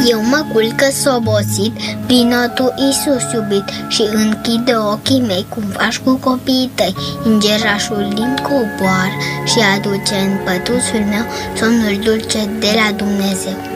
Eu mă culc sobosit, vino tu, Iisus iubit, și închide ochii mei cum faci cu copiii tăi. Îngerașul din cobor și aduce în pătusul meu somnul dulce de la Dumnezeu.